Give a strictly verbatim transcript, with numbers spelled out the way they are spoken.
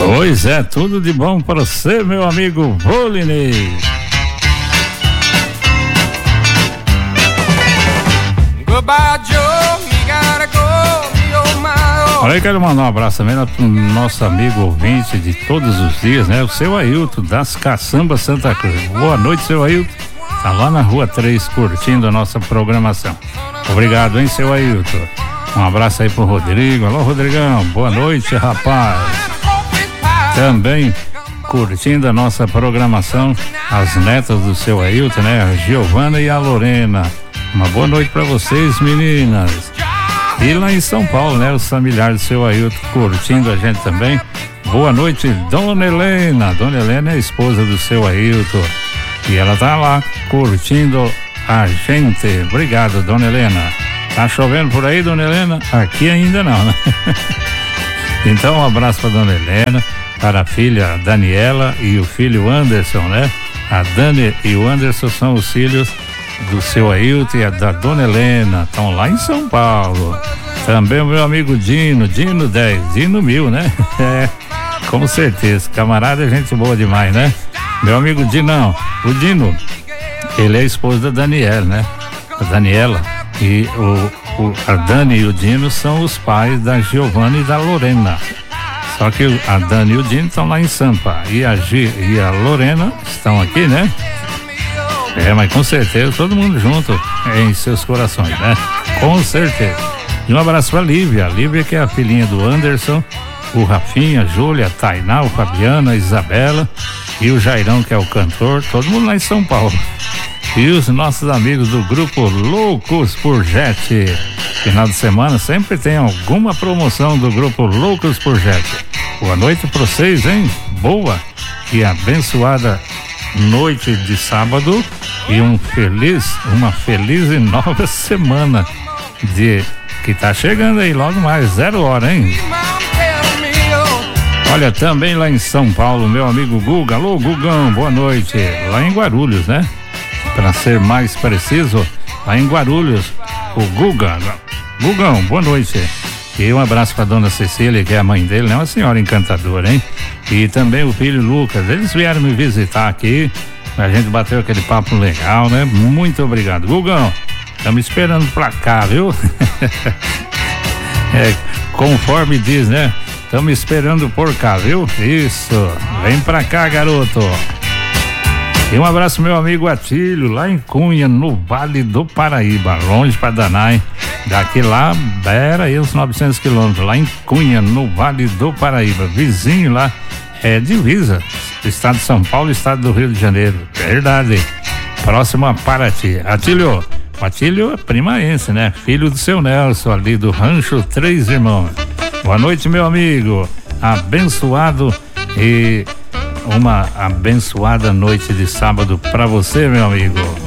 Pois é, tudo de bom para você, meu amigo Volinei. Olha aí, quero mandar um abraço também para o nosso amigo ouvinte de todos os dias, né? O seu Ailton, das Caçambas Santa Cruz. Boa noite, seu Ailton. Tá lá na Rua três, curtindo a nossa programação. Obrigado, hein, seu Ailton. Um abraço aí pro Rodrigo. Alô, Rodrigão, boa noite, rapaz. Também curtindo a nossa programação, as netas do seu Ailton, né? A Giovana e a Lorena. Uma boa noite pra vocês, meninas. E lá em São Paulo, né? Os familiares do seu Ailton curtindo a gente também. Boa noite, Dona Helena. Dona Helena é a esposa do seu Ailton. E ela tá lá curtindo a gente. Obrigado, Dona Helena. Tá chovendo por aí, Dona Helena? Aqui ainda não, né? Então, um abraço pra Dona Helena, para a filha Daniela e o filho Anderson, né? A Dani e o Anderson são os filhos do seu Ailton e a da Dona Helena. Estão lá em São Paulo. Também o meu amigo Dino, Dino dez, Dino mil, né? É, com certeza. Camarada é gente boa demais, né? Meu amigo Dinão, o Dino, ele é esposo da Daniela, né? A Daniela. E o, o, a Dani e o Dino são os pais da Giovana e da Lorena. Só que a Dani e o Dino estão lá em Sampa. E a G e a Lorena estão aqui, né? É, mas com certeza todo mundo junto em seus corações, né? Com certeza. E um abraço pra Lívia. A Lívia, que é a filhinha do Anderson, o Rafinha, a Júlia, a Tainá, o Fabiano, a Isabela e o Jairão, que é o cantor. Todo mundo lá em São Paulo. E os nossos amigos do grupo Loucos por Jet. Final de semana sempre tem alguma promoção do grupo Loucos por Jet. Boa noite pra vocês, hein? Boa e abençoada noite de sábado e um feliz, uma feliz e nova semana de que tá chegando aí logo mais, zero hora, hein? Olha, também lá em São Paulo, meu amigo Guga. Alô, Gugão, boa noite. Lá em Guarulhos, né? Para ser mais preciso, lá em Guarulhos, o Guga. Gugão, boa noite. E um abraço para dona Cecília, que é a mãe dele, né? Uma senhora encantadora, hein? E também o filho Lucas. Eles vieram me visitar aqui. A gente bateu aquele papo legal, né? Muito obrigado. Gugão, estamos esperando pra cá, viu? É, conforme diz, né? Estamos esperando por cá, viu? Isso. Vem pra cá, garoto. E um abraço, meu amigo Atílio, lá em Cunha, no Vale do Paraíba, longe pra danar, hein? Daqui lá, era aí uns novecentos quilômetros, lá em Cunha, no Vale do Paraíba, vizinho lá, é divisa, estado de São Paulo, estado do Rio de Janeiro, verdade, próximo a Paraty. Atílio, o Atílio é primaense, né? Filho do seu Nelson, ali do Rancho Três Irmãos. Boa noite, meu amigo, abençoado e uma abençoada noite de sábado pra você, meu amigo.